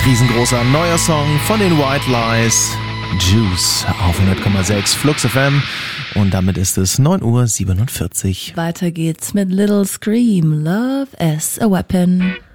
riesengroßer neuer Song von den White Lies, Juice auf 100,6 Flux FM und damit ist es 9:47 Uhr. Weiter geht's mit Little Scream, Love as a Weapon.